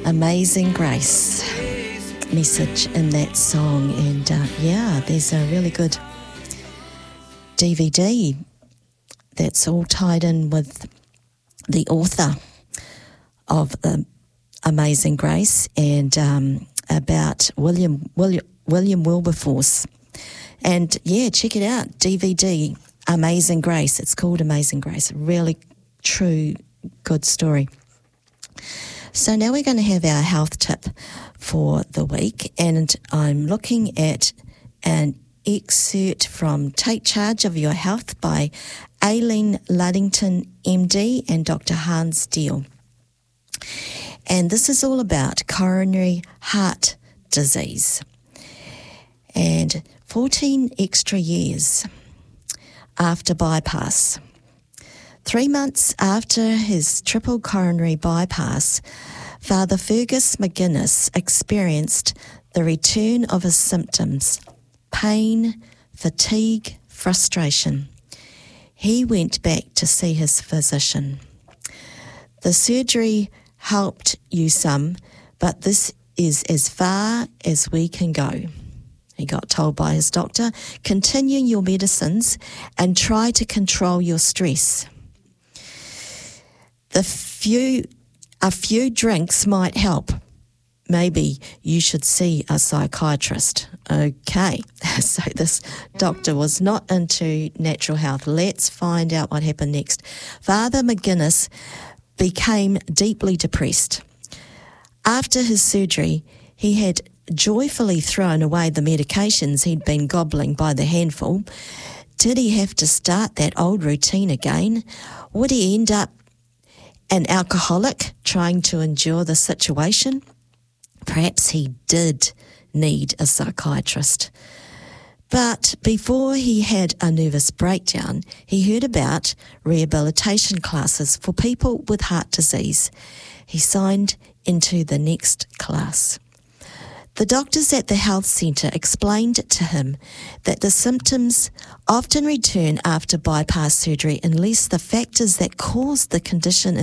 Amazing Grace message in that song. And there's a really good DVD that's all tied in with the author of Amazing Grace and about William Wilberforce. And check it out, DVD, Amazing Grace. It's called Amazing Grace. Really true, good story. So now we're going to have our health tip for the week, and I'm looking at an excerpt from Take Charge of Your Health by Aileen Luddington, MD, and Dr. Hans Deal. And this is all about coronary heart disease. And 14 extra years after bypass. 3 months after his triple coronary bypass, Father Fergus McGuinness experienced the return of his symptoms: pain, fatigue, frustration. He went back to see his physician. The surgery helped you some, but this is as far as we can go. He got told by his doctor, continue your medicines and try to control your stress. A few drinks might help. Maybe you should see a psychiatrist. Okay, so this doctor was not into natural health. Let's find out what happened next. Father McGuinness became deeply depressed. After his surgery, he had joyfully thrown away the medications he'd been gobbling by the handful. Did he have to start that old routine again? Would he end up an alcoholic trying to endure the situation? Perhaps he did need a psychiatrist. But before he had a nervous breakdown, he heard about rehabilitation classes for people with heart disease. He signed into the next class. The doctors at the health centre explained to him that the symptoms often return after bypass surgery unless the factors that caused the condition